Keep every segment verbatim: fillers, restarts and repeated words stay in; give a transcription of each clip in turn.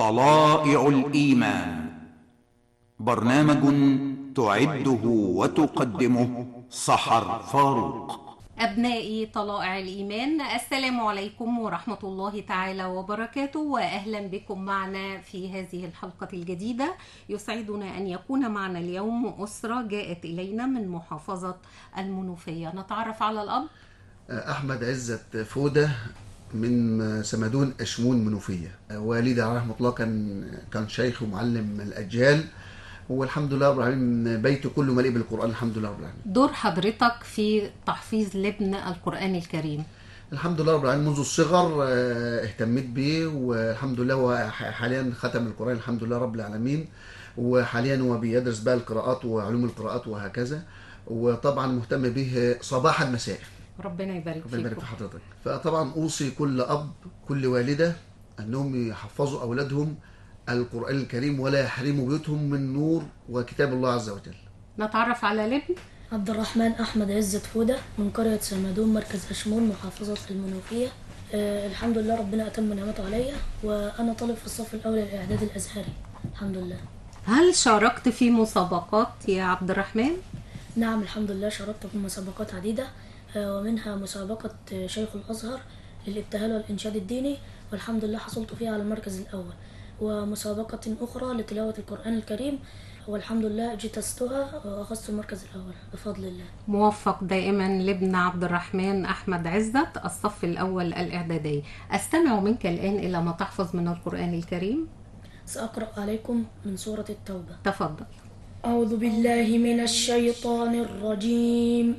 طلائع الإيمان، برنامج تعده وتقدمه سحر فاروق. أبنائي طلائع الإيمان، السلام عليكم ورحمة الله تعالى وبركاته، وأهلا بكم معنا في هذه الحلقة الجديدة. يسعدنا أن يكون معنا اليوم أسرة جاءت إلينا من محافظة المنوفية. نتعرف على الأب. أحمد عزت فودة من سمدون أشمون منوفية. والدي عليه رحمة الله كان كان شيخ ومعلم الأجيال، والحمد لله رب العالمين بيته كله مليء بالقرآن الحمد لله رب العالمين. دور حضرتك في تحفيظ لابن القرآن الكريم؟ الحمد لله رب العالمين منذ الصغر اهتميت به، والحمد لله هو حاليا ختم القرآن الحمد لله رب العالمين، وحاليا هو بيدرس بقى القراءات وعلوم القراءات وهكذا، وطبعا مهتم به صباحا مساء. ربنا يبارك ربنا يبارك فيكم. في حضرتك. فطبعا اوصي كل اب كل والده انهم يحفظوا اولادهم القرآن الكريم ولا يحرموا بيوتهم من نور وكتاب الله عز وجل. نتعرف على الابن. عبد الرحمن أحمد عزت فودة من قرية سمدون مركز أشمون محافظة المنوفية. أه الحمد لله ربنا أتم نعمته عليا، وأنا طالب في الصف الأول الإعداد الأزهري الحمد لله. هل شاركت في مسابقات يا عبد الرحمن؟ نعم الحمد لله شاركت في مسابقات عديدة، أه ومنها مسابقة شيخ الأزهر للابتهال والإنشاد الديني، والحمد لله حصلت فيها على المركز الأول، ومسابقة أخرى لتلاوة القرآن الكريم والحمد لله اجتزتها وأخذت المركز الأول بفضل الله. موفق دائما لابن عبد الرحمن أحمد عزت الصف الأول الإعدادي. أستمع منك الآن إلى ما تحفظ من القرآن الكريم. سأقرأ عليكم من سورة التوبة. تفضل. أعوذ بالله من الشيطان الرجيم.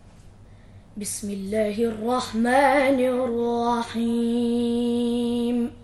بسم الله الرحمن الرحيم.